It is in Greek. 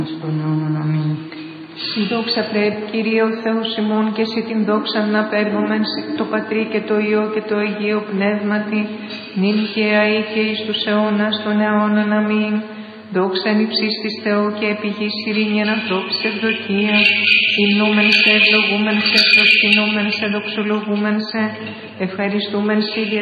Στον αιώνα αμήν. Η δόξα πρέπει, Κύριε ο Θεός ημών, και σε την δόξα να παίρνομεν το Πατρί και το Υιό και το Αγίο Πνεύματι, νυν και αεί και εις τους αιώνας των αιώνων αμήν. Δόξα εν υψής της Θεού και επί γης ειρήνη ανθρώπης ευδοκία. Υμνούμεν σε, ευλογούμεν σε, προσκυνούμεν σε, δοξολογούμεν σε, ευχαριστούμεν σε.